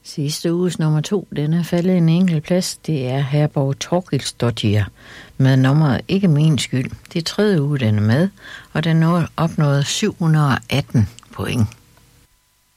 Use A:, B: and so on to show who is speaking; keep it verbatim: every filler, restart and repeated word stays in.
A: Sidste uges nummer to, den er faldet en enkelt plads. Det er Herborg Torkilsdottir med nummeret Ikke min skyld. Det er tredje uge, den er med, og den opnåede syv hundrede og atten point.